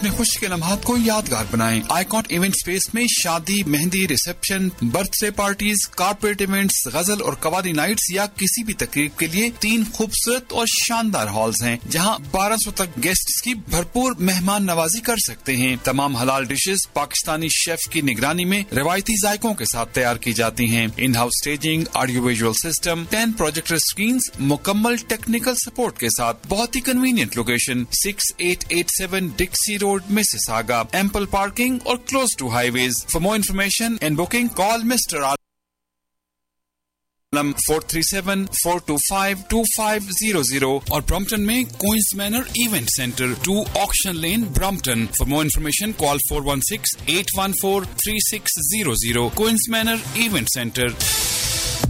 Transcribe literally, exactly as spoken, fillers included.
अपने खुशी के लम्हात को यादगार बनाएं। आइकॉन इवेंट स्पेस में शादी, mehndi, reception, birthday parties, corporate events, गजल और कवाली नाइट्स या किसी भी तकरीब के लिए तीन खूबसूरत और शानदार हॉल्स हैं, जहां बारह सौ तक गेस्ट्स की भरपूर मेहमान नवाजी कर सकते हैं। तमाम हलाल डिशेस पाकिस्तानी शेफ की निगरानी में रिवायती जायकों के साथ तैयार की जाती हैं। In house staging, audio visual system, ten projector screens, मुकम्मल टेक्निकल सपोर्ट के साथ बहुत ही convenient location six eight eight seven डिक्सी road, Mississauga, ample parking और close to highways. For more information and booking call mister four three seven four to five to five zero zero और Brampton में queen's manner event centre to auction lane, Brampton. For more information call four one six eight one four three six zero zero. Queen's manner event centre.